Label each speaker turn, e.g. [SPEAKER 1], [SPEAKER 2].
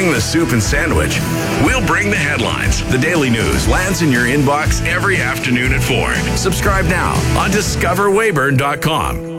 [SPEAKER 1] bring the soup and sandwich. We'll bring the headlines. The Daily News lands in your inbox every afternoon at 4. Subscribe now on discoverweyburn.com.